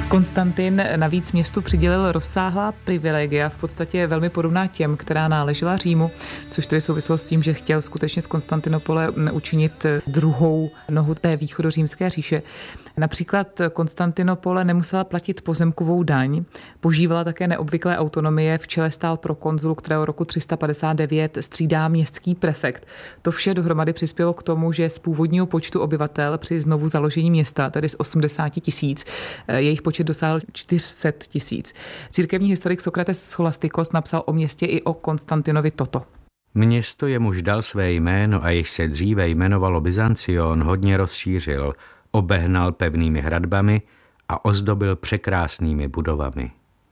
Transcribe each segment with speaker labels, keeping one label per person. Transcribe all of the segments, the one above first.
Speaker 1: Konstantin navíc městu přidělil rozsáhlá privilegia, v podstatě velmi podobná těm, která náležela Římu, což tedy souvislo s tím, že chtěl skutečně z Konstantinopole učinit druhou nohu té východořímské říše. Například Konstantinopole nemusela platit pozemkovou daň, požívala také neobvyklé autonomie, v čele stál prokonzul, kterého roku 359 střídá městský prefekt. To vše dohromady přispělo k tomu, že z původního počtu obyvatel při znovu založení města, tedy z 80 000, jejich počet dosáhl 400 000. Církevní historik Sokrates Scholastikos napsal o městě i o Konstantinovi toto.
Speaker 2: Město, jemuž dal své jméno a již se dříve jmenovalo Byzancion, hodně rozšířil, obehnal pevnými hradbami a ozdobil překrásnými budovami.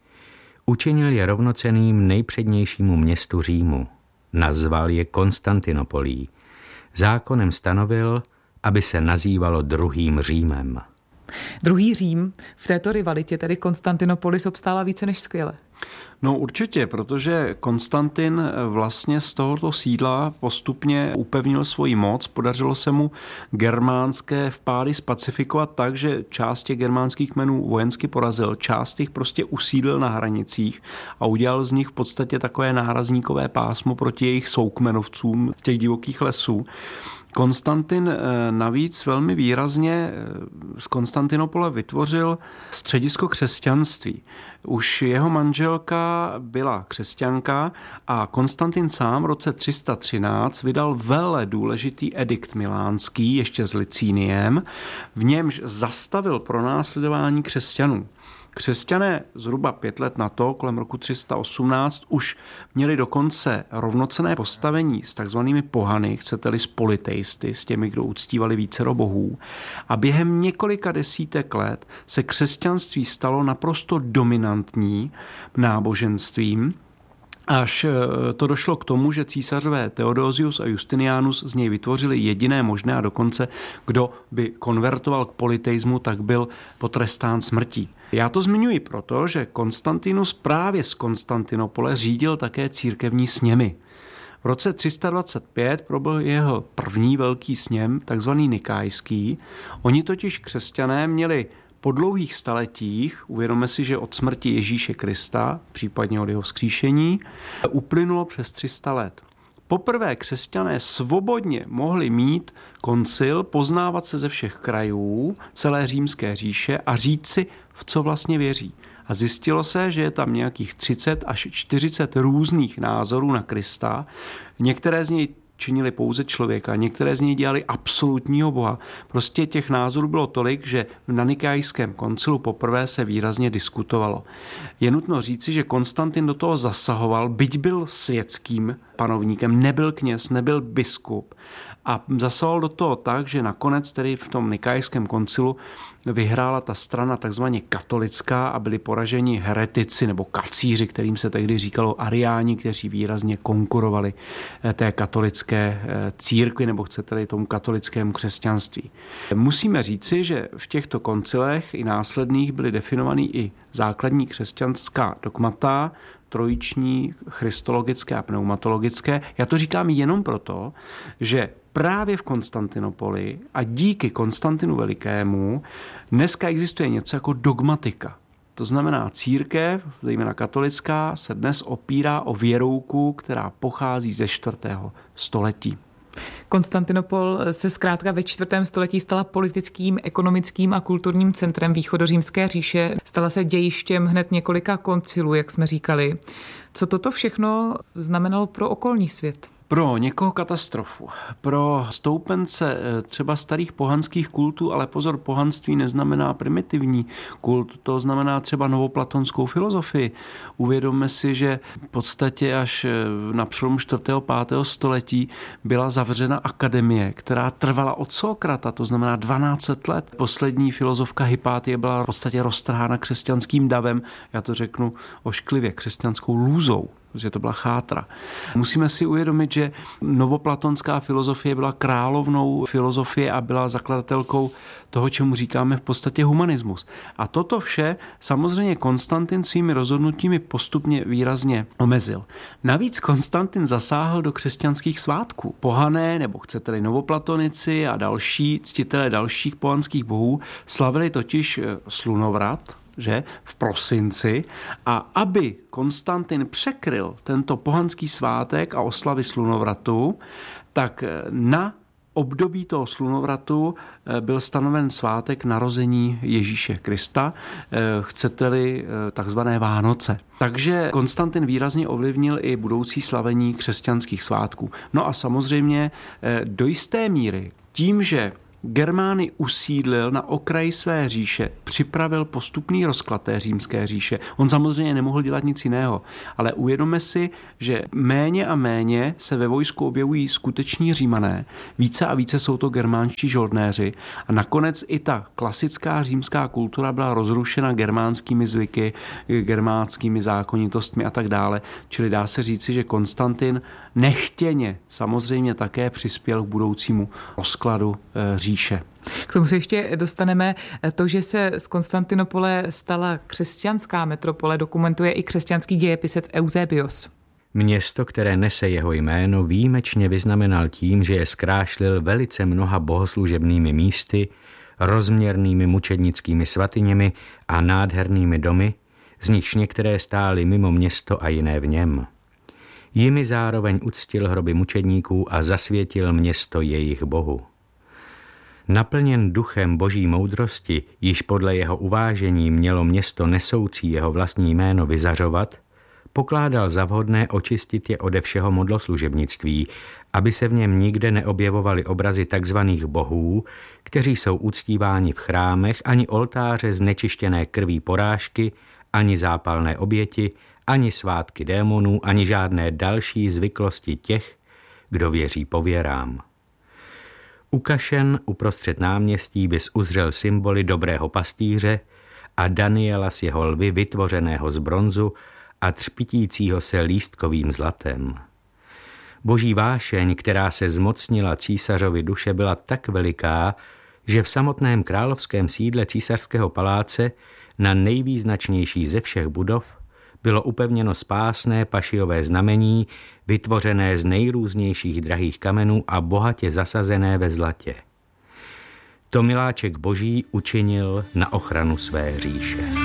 Speaker 2: Učinil je rovnocenným nejpřednějšímu městu Římu. Nazval je Konstantinopolí. Zákonem stanovil, aby se nazývalo druhým Římem.
Speaker 1: Druhý Řím v této rivalitě, tedy Konstantinopolis, obstála více než skvěle.
Speaker 3: No určitě, protože Konstantin vlastně z tohoto sídla postupně upevnil svoji moc. Podařilo se mu germánské vpády spacifikovat tak, že část těch germánských kmenů vojensky porazil, část jich prostě usídlil na hranicích a udělal z nich v podstatě takové nárazníkové pásmo proti jejich soukmenovcům z těch divokých lesů. Konstantin navíc velmi výrazně z Konstantinopole vytvořil středisko křesťanství. Už jeho manželka byla křesťanka a Konstantin sám v roce 313 vydal vele důležitý edikt milánský, ještě s Licíniem, v němž zastavil pronásledování křesťanů. Křesťané zhruba 5 let na to, kolem roku 318, už měli dokonce rovnocenné postavení s takzvanými pohany, chcete-li s politeisty, s těmi, kdo uctívali vícero bohů. A během několika desítek let se křesťanství stalo naprosto dominantní náboženstvím, až to došlo k tomu, že císařové Theodosius a Justinianus z něj vytvořili jediné možné a dokonce, kdo by konvertoval k politeismu, tak byl potrestán smrtí. Já to zmiňuji proto, že Konstantinus právě z Konstantinopole řídil také církevní sněmy. V roce 325 proběhl jeho první velký sněm, takzvaný nikajský. Oni totiž křesťané měli po dlouhých staletích, uvědomme si, že od smrti Ježíše Krista, případně od jeho vzkříšení, uplynulo přes 300 let. Poprvé křesťané svobodně mohli mít koncil, poznávat se ze všech krajů celé římské říše a říct si, v co vlastně věří. A zjistilo se, že je tam nějakých 30 až 40 různých názorů na Krista. Některé z něj činili pouze člověka, některé z něj dělali absolutního boha. Prostě těch názorů bylo tolik, že na Nikajském koncilu poprvé se výrazně diskutovalo. Je nutno říci, že Konstantin do toho zasahoval, byť byl světským panovníkem, nebyl kněz, nebyl biskup a zasahoval do toho tak, že nakonec tedy v tom Nikajském koncilu vyhrála ta strana takzvaně katolická a byli poraženi heretici nebo kacíři, kterým se tehdy říkalo ariáni, kteří výrazně konkurovali té katolické církvi nebo chcete-li tomu katolickému křesťanství. Musíme říci, že v těchto koncilech i následných byly definovaný i základní křesťanská dogmata, trojiční, christologické a pneumatologické. Já to říkám jenom proto, že právě v Konstantinopoli a díky Konstantinu Velikému dneska existuje něco jako dogmatika. To znamená, církev, zejména katolická, se dnes opírá o věrouku, která pochází ze 4. století.
Speaker 1: Konstantinopol se zkrátka ve 4. století stala politickým, ekonomickým a kulturním centrem východořímské říše. Stala se dějištěm hned několika koncilů, jak jsme říkali. Co toto všechno znamenalo pro okolní svět?
Speaker 3: Pro někoho katastrofu, pro stoupence třeba starých pohanských kultů, ale pozor, pohanství neznamená primitivní kult, to znamená třeba novoplatonskou filozofii. Uvědomme si, že v podstatě až na přelomu 4. a 5. století byla zavřena akademie, která trvala od Sokrata, to znamená 12 let. Poslední filozofka Hypatie byla v podstatě roztrhána křesťanským davem, já to řeknu ošklivě, křesťanskou lůzou, protože to byla chátra. Musíme si uvědomit, že novoplatonská filozofie byla královnou filozofie a byla zakladatelkou toho, čemu říkáme v podstatě humanismus. A toto vše samozřejmě Konstantin svými rozhodnutími postupně výrazně omezil. Navíc Konstantin zasáhl do křesťanských svátků. Pohané, nebo chcete-li novoplatonici a další ctitelé dalších pohanských bohů slavili totiž slunovrat, že, v prosinci, a aby Konstantin překryl tento pohanský svátek a oslavy slunovratu, tak na období toho slunovratu byl stanoven svátek narození Ježíše Krista, chcete-li takzvané Vánoce. Takže Konstantin výrazně ovlivnil i budoucí slavení křesťanských svátků. No a samozřejmě do jisté míry tím, že Germány usídlil na okraji své říše, připravil postupný rozklad té římské říše. On samozřejmě nemohl dělat nic jiného, ale uvědomme si, že méně a méně se ve vojsku objevují skuteční Římané, více a více jsou to germánští žoldnéři a nakonec i ta klasická římská kultura byla rozrušena germánskými zvyky, germánskými zákonitostmi a tak dále. Čili dá se říci, že Konstantin nechtěně samozřejmě také přispěl k budoucímu rozkladu říše.
Speaker 1: K tomu se ještě dostaneme. To, že se z Konstantinopole stala křesťanská metropole, dokumentuje i křesťanský dějepisec Eusebios.
Speaker 2: Město, které nese jeho jméno, výjimečně vyznamenal tím, že je zkrášlil velice mnoha bohoslužebnými místy, rozměrnými mučednickými svatyněmi a nádhernými domy, z nichž některé stály mimo město a jiné v něm. Jimi zároveň uctil hroby mučedníků a zasvětil město jejich bohu. Naplněn duchem boží moudrosti, již podle jeho uvážení mělo město nesoucí jeho vlastní jméno vyzařovat, pokládal za vhodné očistit je ode všeho modloslužebnictví, aby se v něm nikde neobjevovaly obrazy takzvaných bohů, kteří jsou uctíváni v chrámech, ani oltáře znečištěné krví porážky, ani zápalné oběti, ani svátky démonů, ani žádné další zvyklosti těch, kdo věří pověrám. Ukašen uprostřed náměstí bys uzřel symboly dobrého pastýře a Daniela s jeho lvy vytvořeného z bronzu a třpitícího se lístkovým zlatem. Boží vášeň, která se zmocnila císařovi duše, byla tak veliká, že v samotném královském sídle císařského paláce na nejvýznačnější ze všech budov bylo upevněno spásné pašiové znamení, vytvořené z nejrůznějších drahých kamenů a bohatě zasazené ve zlatě. To miláček boží učinil na ochranu své říše.